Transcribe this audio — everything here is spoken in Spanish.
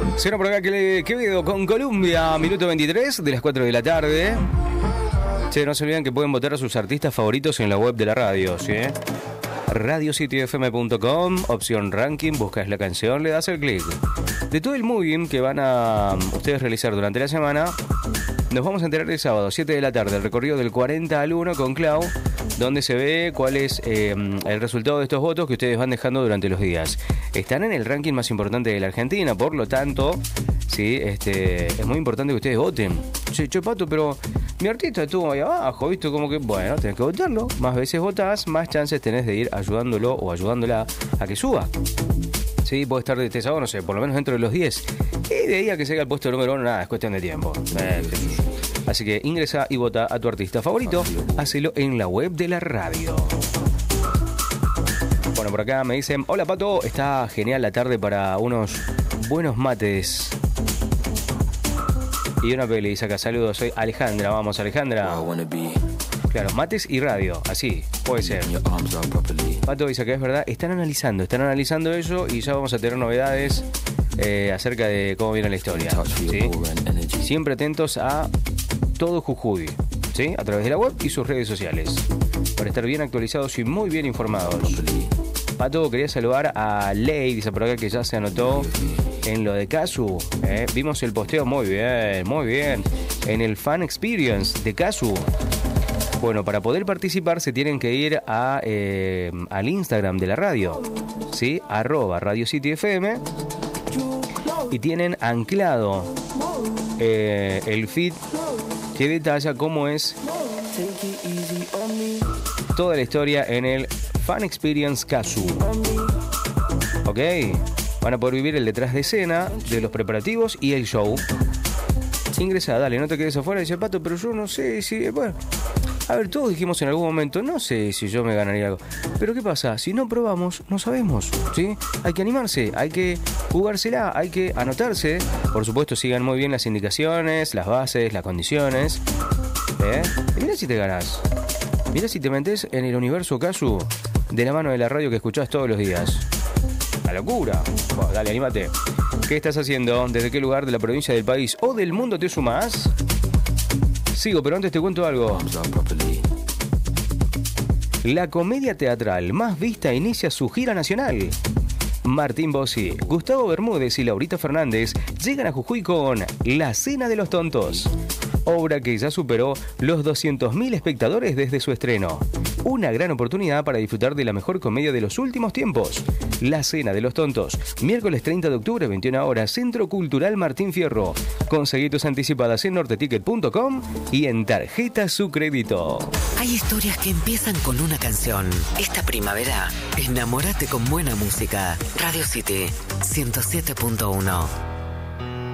Cierro por acá Quevedo con Colombia, minuto 23 de las 4 de la tarde. Che, no se olviden que pueden votar a sus artistas favoritos en la web de la radio, ¿sí? RadioCityFM.com, opción ranking, buscas la canción, le das el clic. De todo el moving que van a ustedes realizar durante la semana, nos vamos a enterar el sábado, 7 de la tarde, el recorrido del 40 al 1 con Clau, donde se ve cuál es el resultado de estos votos que ustedes van dejando durante los días. Están en el ranking más importante de la Argentina, por lo tanto, sí, es muy importante que ustedes voten. Che, Pato, pero mi artista estuvo ahí abajo, ¿viste? Como que, bueno, tenés que votarlo. Más veces votás, más chances tenés de ir ayudándolo o ayudándola a que suba. Sí, puede estar de este sábado, no sé, por lo menos dentro de los 10. Y de ahí a que llegue al puesto número 1, nada, es cuestión de tiempo. Así que ingresa y vota a tu artista favorito. Hacelo en la web de la radio. Bueno, por acá me dicen: hola Pato, está genial la tarde para unos buenos mates y una peli. Dice acá, saludos, soy Alejandra. Vamos, Alejandra. Claro, mates y radio, así, puede ser. Pato dice que es verdad, están analizando eso y ya vamos a tener novedades acerca de cómo viene la historia, ¿sí? Siempre atentos a todo Jujuy, ¿sí? A través de la web y sus redes sociales, para estar bien actualizados y muy bien informados. Pato, quería saludar a Ley, dice por acá que ya se anotó en lo de Kazu. Vimos el posteo, muy bien, en el Fan Experience de Kazu. Bueno, para poder participar se tienen que ir al Instagram de la radio, ¿sí? @RadioCityFM, y tienen anclado el feed que detalla cómo es toda la historia en el Fan Experience Kazu. ¿Ok? Van a poder vivir el detrás de escena de los preparativos y el show. Ingresa, dale, no te quedes afuera. Dice Pato, pero yo no sé si... Bueno, a ver, todos dijimos en algún momento, no sé si yo me ganaría algo. Pero ¿qué pasa? Si no probamos, no sabemos, ¿sí? Hay que animarse, hay que jugársela, hay que anotarse. Por supuesto, sigan muy bien las indicaciones, las bases, las condiciones. Y mira si te ganás. Mira si te metes en el universo Kazu de la mano de la radio que escuchás todos los días. ¡La locura! Bueno, dale, anímate. ¿Qué estás haciendo? ¿Desde qué lugar de la provincia, del país o del mundo te sumás? Sigo, pero antes te cuento algo. La comedia teatral más vista inicia su gira nacional. Martín Bossi, Gustavo Bermúdez y Laurita Fernández llegan a Jujuy con La Cena de los Tontos, obra que ya superó los 200.000 espectadores desde su estreno. Una gran oportunidad para disfrutar de la mejor comedia de los últimos tiempos. La Cena de los Tontos, miércoles 30 de octubre, 21 horas, Centro Cultural Martín Fierro. Conseguí tus anticipadas en norteticket.com y en tarjeta su crédito. Hay historias que empiezan con una canción. Esta primavera, enamórate con buena música. Radio City 107.1.